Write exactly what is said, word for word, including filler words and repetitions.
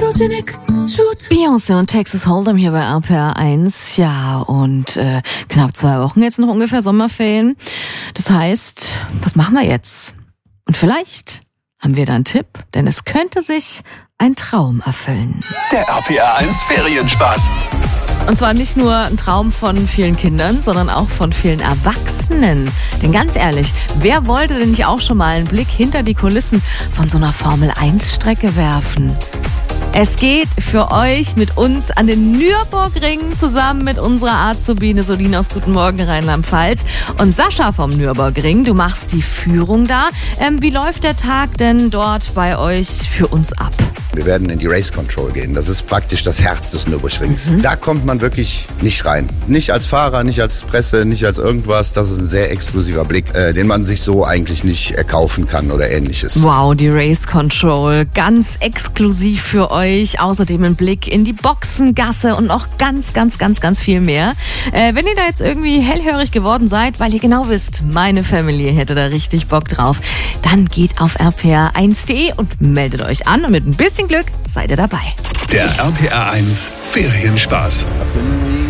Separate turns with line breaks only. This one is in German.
photogenic shoot.
Beyoncé und Texas Hold'em hier bei R P R eins. Ja, und äh, knapp zwei Wochen jetzt noch ungefähr Sommerferien. Das heißt, was machen wir jetzt? Und vielleicht haben wir da einen Tipp, denn es könnte sich ein Traum erfüllen.
Der R P R eins Ferienspaß.
Und zwar nicht nur ein Traum von vielen Kindern, sondern auch von vielen Erwachsenen. Denn ganz ehrlich, wer wollte denn nicht auch schon mal einen Blick hinter die Kulissen von so einer Formel eins Strecke werfen? Es geht für euch mit uns an den Nürburgring zusammen mit unserer Azubine Solina aus Guten Morgen Rheinland-Pfalz und Sascha vom Nürburgring. Du machst die Führung da. Ähm, wie läuft der Tag denn dort bei euch für uns ab?
Wir werden in die Race Control gehen. Das ist praktisch das Herz des Nürburgrings. Mhm. Da kommt man wirklich nicht rein. Nicht als Fahrer, nicht als Presse, nicht als irgendwas. Das ist ein sehr exklusiver Blick, äh, den man sich so eigentlich nicht erkaufen kann oder ähnliches.
Wow, die Race Control. Ganz exklusiv für euch. Außerdem ein Blick in die Boxengasse und noch ganz, ganz, ganz, ganz viel mehr. Äh, wenn ihr da jetzt irgendwie hellhörig geworden seid, weil ihr genau wisst, meine Familie hätte da richtig Bock drauf, dann geht auf r p r eins punkt d e und meldet euch an und mit ein bisschen Glück seid ihr dabei.
Der R P R eins Ferienspaß.